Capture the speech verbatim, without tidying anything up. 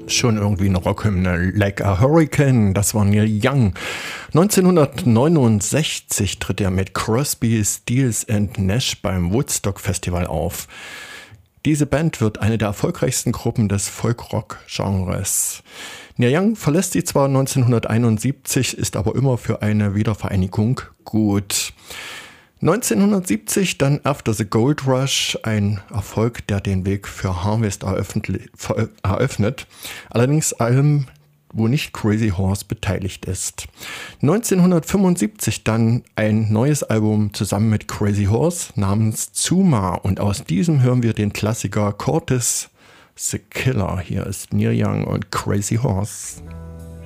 Schon irgendwie eine Rockhymne. Like a Hurricane, das war Neil Young. neunzehnhundertneunundsechzig tritt er mit Crosby, Stills and Nash beim Woodstock Festival auf. Diese Band wird eine der erfolgreichsten Gruppen des Folk-Rock-Genres. Neil Young verlässt sie zwar neunzehnhunderteinundsiebzig, ist aber immer für eine Wiedervereinigung gut. neunzehnhundertsiebzig dann After the Gold Rush, ein Erfolg, der den Weg für Harvest eröffnet. Allerdings allem, wo nicht Crazy Horse beteiligt ist. neunzehnhundertfünfundsiebzig dann ein neues Album zusammen mit Crazy Horse namens Zuma. Und aus diesem hören wir den Klassiker Curtis the Killer. Hier ist Neil Young und Crazy Horse.